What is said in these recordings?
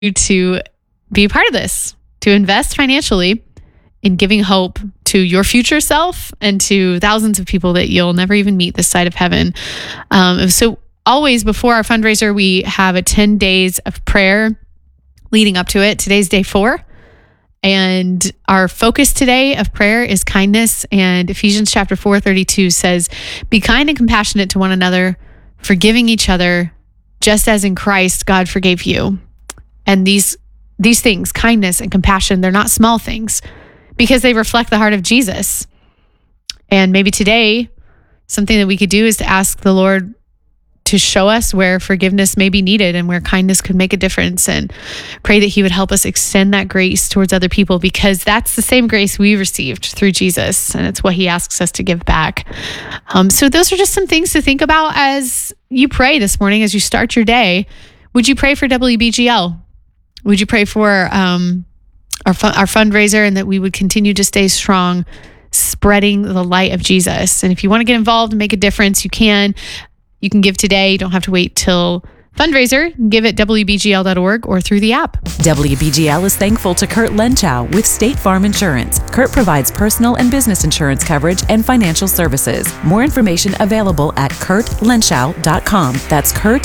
to be a part of this, to invest financially in giving hope to your future self and to thousands of people that you'll never even meet this side of heaven. So always before our fundraiser, we have a 10 days of prayer leading up to it. Today's day 4. And our focus today of prayer is kindness. And Ephesians chapter 4:32 says, "Be kind and compassionate to one another, forgiving each other, just as in Christ God forgave you." And these things, kindness and compassion, they're not small things because they reflect the heart of Jesus. And maybe today, something that we could do is to ask the Lord to show us where forgiveness may be needed and where kindness could make a difference, and pray that he would help us extend that grace towards other people, because that's the same grace we received through Jesus, and it's what he asks us to give back. So those are just some things to think about as you pray this morning, as you start your day. Would you pray for WBGL? Would you pray for our fundraiser, and that we would continue to stay strong, spreading the light of Jesus? And if you want to get involved and make a difference, you can. You can give today. You don't have to wait till fundraiser. Give at WBGL.org or through the app. WBGL is thankful to Kurt Lenchow with State Farm Insurance. Kurt provides personal and business insurance coverage and financial services. More information available at kurtlenschow.com. That's Kurt,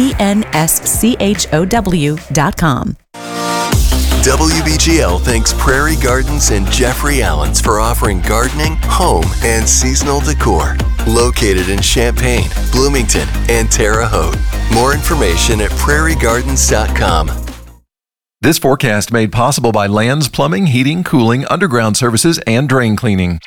LENSCHOW.com. WBGL thanks Prairie Gardens and Jeffrey Allen's for offering gardening, home, and seasonal decor. Located in Champaign, Bloomington, and Terre Haute. More information at prairiegardens.com. This forecast made possible by Lands Plumbing, Heating, Cooling, Underground Services, and Drain Cleaning.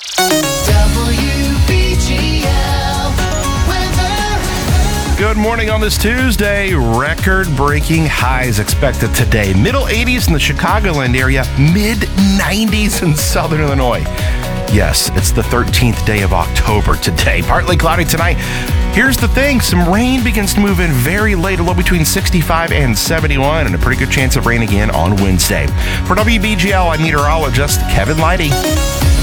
Good morning on this Tuesday. Record-breaking highs expected today. Middle 80s in the Chicagoland area, mid-90s in southern Illinois. Yes, it's the 13th day of October today. Partly cloudy tonight. Here's the thing. Some rain begins to move in very late, a low between 65 and 71, and a pretty good chance of rain again on Wednesday. For WBGL, I'm meteorologist Kevin Leidy.